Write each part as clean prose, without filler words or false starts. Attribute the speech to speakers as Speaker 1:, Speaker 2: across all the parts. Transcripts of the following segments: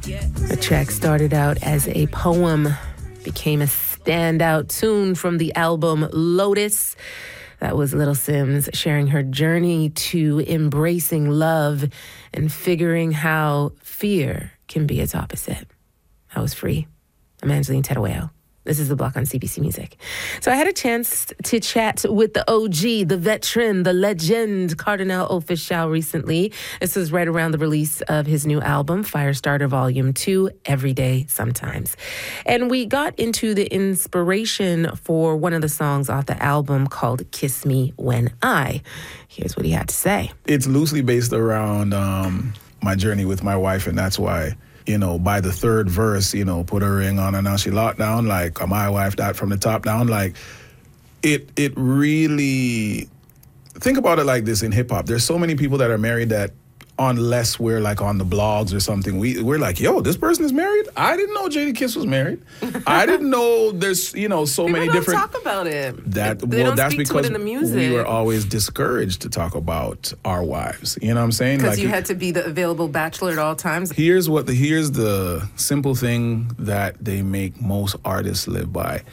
Speaker 1: The track started out as a poem, became a standout tune from the album Lotus. That was Little Simz sharing her journey to embracing love and figuring how fear can be its opposite. That was Free. I'm Angeline Terueo. This is The Block on CBC Music. So I had a chance to chat with the OG, the veteran, the legend, Kardinal Offishall recently. This was right around the release of his new album, Firestarter Volume 2, Every Day Sometimes. And we got into the inspiration for one of the songs off the album called Kiss Me When I. Here's what he had to say.
Speaker 2: It's loosely based around my journey with my wife, and that's why, you know, by the third verse, you know, put a ring on and now she locked down, like, my wife, that from the top down, like, it really, think about it like this in hip-hop. There's so many people that are married that unless we're, like, on the blogs or something, we're like, yo, this person is married? I didn't know Jadakiss was married. I didn't know there's, you know, so many different...
Speaker 1: People don't talk about it.
Speaker 2: That's
Speaker 1: speak
Speaker 2: because
Speaker 1: to it in the music.
Speaker 2: We were always discouraged to talk about our wives. You know what I'm saying?
Speaker 1: Because you had to be the available bachelor at all times.
Speaker 2: Here's the simple thing that they make most artists live by.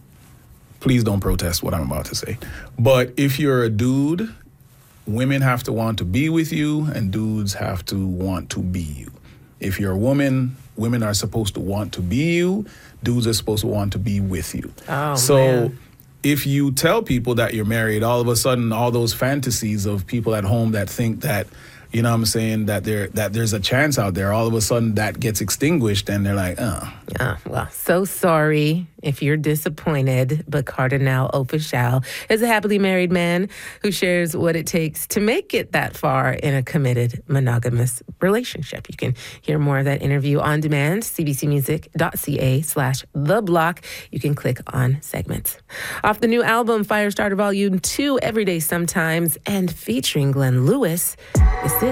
Speaker 2: Please don't protest what I'm about to say. But if you're a dude, women have to want to be with you, and dudes have to want to be you. If you're a woman, women are supposed to want to be you. Dudes are supposed to want to be with you.
Speaker 1: Oh,
Speaker 2: so
Speaker 1: man.
Speaker 2: If you tell people that you're married, all of a sudden, all those fantasies of people at home that think that, you know what I'm saying, that there's a chance out there, all of a sudden that gets extinguished, and they're like,
Speaker 1: Yeah, well, so sorry if you're disappointed, but Kardinal Offishall is a happily married man who shares what it takes to make it that far in a committed monogamous relationship. You can hear more of that interview on demand, cbcmusic.ca/theblock. You can click on segments. Off the new album, Firestarter Volume 2, Every Day Sometimes, and featuring Glenn Lewis, this is